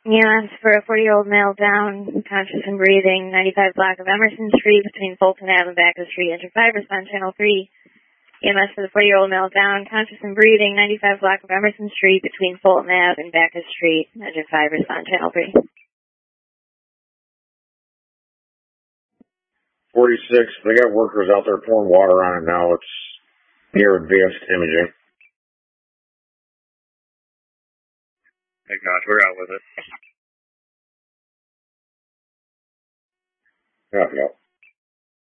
Yeah, it's for a 40-year-old male down, conscious and breathing, 95 block of Emerson Street between Fulton Ave and Backus Street, Engine 5, respond channel 3. EMS for the 40-year-old male down, conscious and breathing, 95 block of Emerson Street between Fulton Ave and Backus Street, Engine 5, respond channel 3. 46, they got workers out there pouring water on it now. It's near advanced imaging. Hey, gosh, we're out with it. Yeah.